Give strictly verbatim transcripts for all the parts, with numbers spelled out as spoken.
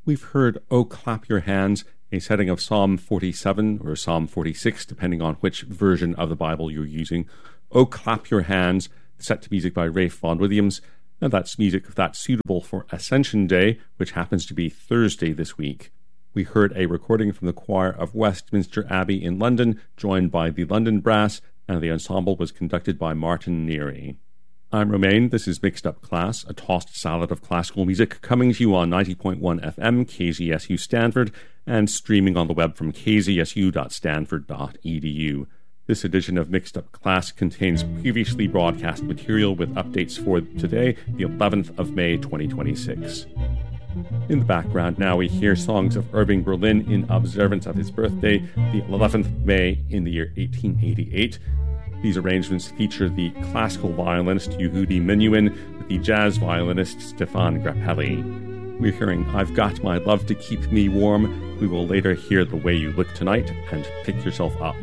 We've heard "Oh Clap Your Hands," a setting of Psalm forty-seven or Psalm forty-six, depending on which version of the Bible you're using. "Oh Clap Your Hands," set to music by Rafe Vaughan Williams, and that's music that's suitable for Ascension Day, which happens to be Thursday this week. We heard a recording from the choir of Westminster Abbey in London, joined by the London Brass, and the ensemble was conducted by Martin Neary. I'm Romain. This is Mixed Up Class, a tossed salad of classical music, coming to you on ninety point one F M, K Z S U Stanford, and streaming on the web from k z s u dot stanford dot e d u. This edition of Mixed Up Class contains previously broadcast material with updates for today, the eleventh of May, twenty twenty-six. In the background now we hear songs of Irving Berlin in observance of his birthday, the eleventh of May in the year eighteen eighty-eight. These arrangements feature the classical violinist Yehudi Menuhin with the jazz violinist Stefan Grappelli. We're hearing "I've Got My Love to Keep Me Warm." We will later hear "The Way You Look Tonight" and "Pick Yourself Up."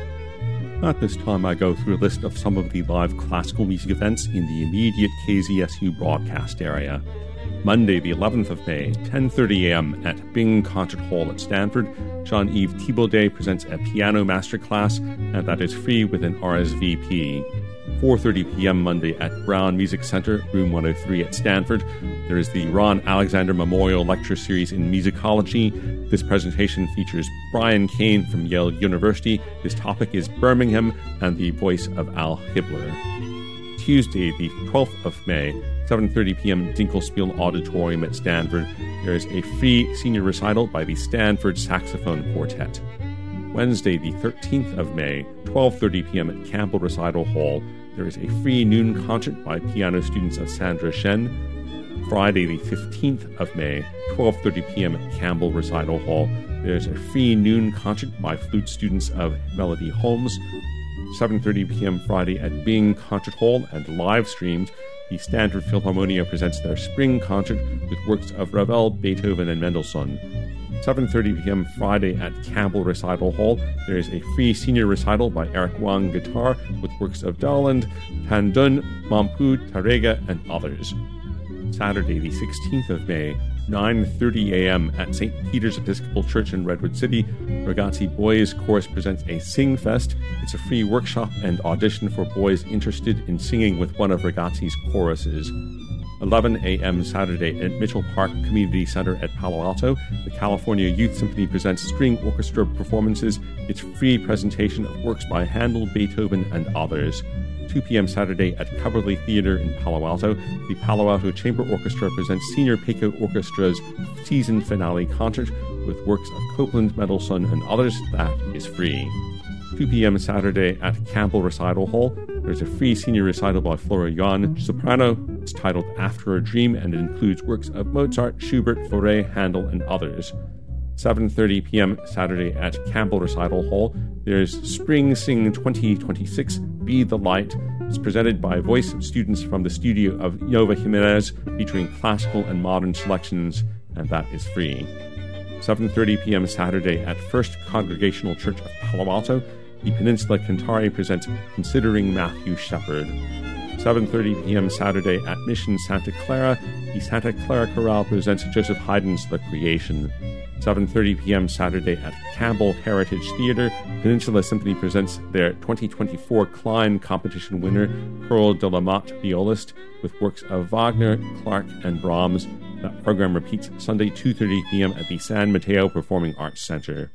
At this time I go through a list of some of the live classical music events in the immediate K Z S U broadcast area. Monday, the eleventh of May, ten thirty a.m. at Bing Concert Hall at Stanford, Jean-Yves Thibaudet presents a piano masterclass, and that is free with an R S V P. four thirty p.m. Monday at Brown Music Center, room one oh three at Stanford. There is the Ron Alexander Memorial Lecture Series in Musicology. This presentation features Brian Kane from Yale University. His topic is Birmingham and the voice of Al Hibbler. Tuesday, the twelfth of May, seven thirty p.m. Dinkelspiel Auditorium at Stanford. There is a free senior recital by the Stanford Saxophone Quartet. Wednesday, the thirteenth of May, twelve thirty p.m. at Campbell Recital Hall. There is a free noon concert by piano students of Sandra Shen. Friday, the fifteenth of May, twelve thirty p.m. at Campbell Recital Hall. There's a free noon concert by flute students of Melody Holmes. seven thirty p.m. Friday at Bing Concert Hall, and live streamed, the Stanford Philharmonia presents their spring concert with works of Ravel, Beethoven, and Mendelssohn. seven thirty p.m. Friday at Campbell Recital Hall, there is a free senior recital by Eric Wang Guitar with works of Dowland, Tan Dun, Mampu, Tarrega, and others. Saturday, the sixteenth of May, nine thirty a.m. at Saint Peter's Episcopal Church in Redwood City, Ragazzi Boys Chorus presents a Sing Fest. It's a free workshop and audition for boys interested in singing with one of Ragazzi's choruses. eleven a.m. Saturday at Mitchell Park Community Center at Palo Alto, the California Youth Symphony presents string orchestra performances. It's a free presentation of works by Handel, Beethoven, and others. two p.m. Saturday at Coverly Theater in Palo Alto, the Palo Alto Chamber Orchestra presents Senior Peco Orchestra's season finale concert with works of Copland, Mendelssohn, and others. That is free. two p.m. Saturday at Campbell Recital Hall, there's a free senior recital by Flora Yuan, soprano. It's titled After a Dream, and it includes works of Mozart, Schubert, Fauré, Handel, and others. seven thirty p.m. Saturday at Campbell Recital Hall, there's Spring Sing twenty twenty-six, Be the Light. It's presented by voice students from the studio of Yova Jimenez, featuring classical and modern selections, and that is free. seven thirty p.m. Saturday at First Congregational Church of Palo Alto, the Peninsula Cantari presents Considering Matthew Shepard. seven thirty p.m. Saturday at Mission Santa Clara, the Santa Clara Chorale presents Joseph Haydn's The Creation. seven thirty p.m. Saturday at Campbell Heritage Theater, Peninsula Symphony presents their twenty twenty-four Klein competition winner, Pearl de la Motte, violist, with works of Wagner, Clark, and Brahms. That program repeats Sunday, two thirty p.m. at the San Mateo Performing Arts Center.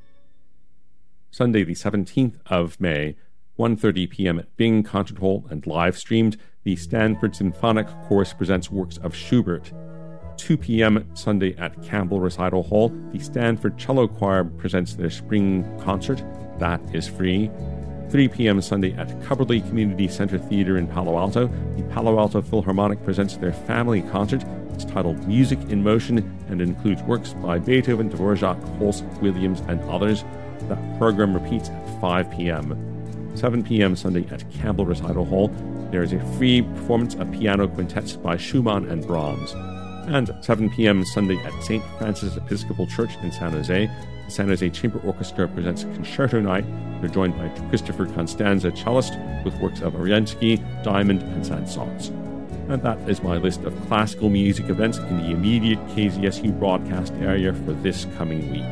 Sunday, the seventeenth of May, one thirty p.m. at Bing Concert Hall, and live streamed, the Stanford Symphonic Chorus presents works of Schubert. two p.m. Sunday at Campbell Recital Hall, the Stanford Cello Choir presents their spring concert. That is free. three p.m. Sunday at Coverly Community Center Theater in Palo Alto, the Palo Alto Philharmonic presents their family concert. It's titled Music in Motion and includes works by Beethoven, Dvorak, Holst, Williams, and others. That program repeats at five p.m. seven p.m. Sunday at Campbell Recital Hall, there is a free performance of piano quintets by Schumann and Brahms. And seven p.m. Sunday at Saint Francis Episcopal Church in San Jose, the San Jose Chamber Orchestra presents Concerto Night. They're joined by Christopher Constanza, cellist, with works of Ariensky, Diamond, and Saint-Saëns. And that is my list of classical music events in the immediate K Z S U broadcast area for this coming week.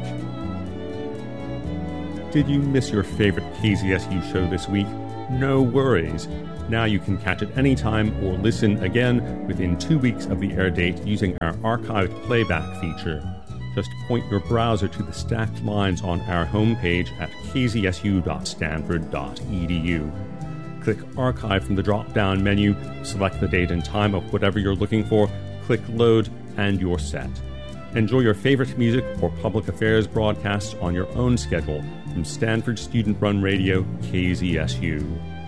Did you miss your favorite K Z S U show this week? No worries. Now you can catch it anytime or listen again within two weeks of the air date using our archived playback feature. Just point your browser to the stacked lines on our homepage at k z s u dot stanford dot e d u. Click Archive from the drop-down menu, select the date and time of whatever you're looking for, click Load, and you're set. Enjoy your favorite music or public affairs broadcasts on your own schedule from Stanford Student-Run Radio, K Z S U.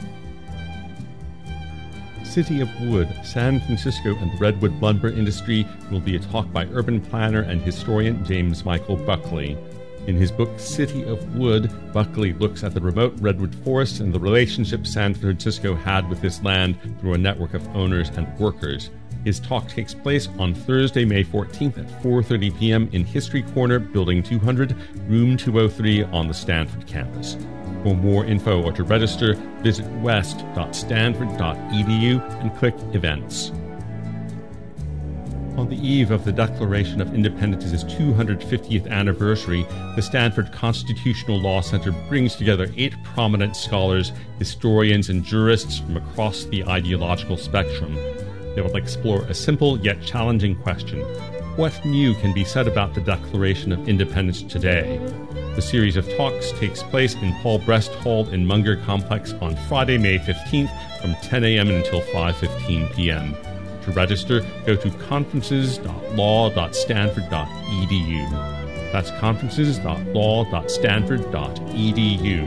City of Wood, San Francisco and the redwood lumber industry will be a talk by urban planner and historian James Michael Buckley. In his book City of Wood, Buckley looks at the remote redwood forests and the relationship San Francisco had with this land through a network of owners and workers. His talk takes place on Thursday, May fourteenth at four thirty p.m. in History Corner, Building two hundred, Room two oh three on the Stanford campus. For more info or to register, visit west dot stanford dot e d u and click Events. On the eve of the Declaration of Independence's two hundred fiftieth anniversary, the Stanford Constitutional Law Center brings together eight prominent scholars, historians, and jurists from across the ideological spectrum. They will explore a simple yet challenging question: what new can be said about the Declaration of Independence today? The series of talks takes place in Paul Brest Hall in Munger Complex on Friday, May fifteenth from ten a.m. until five fifteen p.m. To register, go to conferences dot law dot stanford dot e d u. That's conferences dot law dot stanford dot e d u.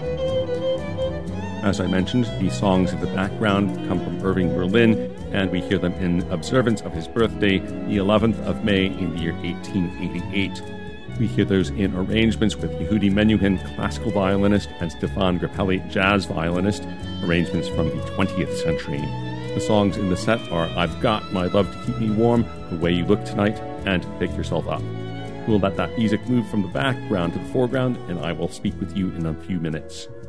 As I mentioned, these songs in the background come from Irving Berlin, and we hear them in observance of his birthday, the eleventh of May in the year eighteen eighty-eight. We hear those in arrangements with Yehudi Menuhin, classical violinist, and Stefan Grappelli, jazz violinist, arrangements from the twentieth century. The songs in the set are I've Got My Love to Keep Me Warm, The Way You Look Tonight, and Pick Yourself Up. We'll let that music move from the background to the foreground, and I will speak with you in a few minutes.